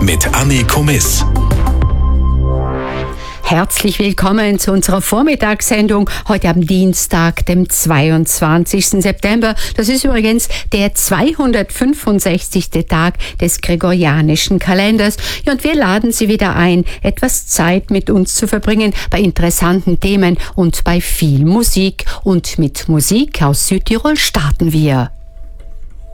mit Anne Komiss. Herzlich willkommen zu unserer Vormittagssendung heute am Dienstag, dem 22. September. Das ist übrigens der 265. Tag des gregorianischen Kalenders. Ja, und wir laden Sie wieder ein, etwas Zeit mit uns zu verbringen bei interessanten Themen und bei viel Musik. Und mit Musik aus Südtirol starten wir.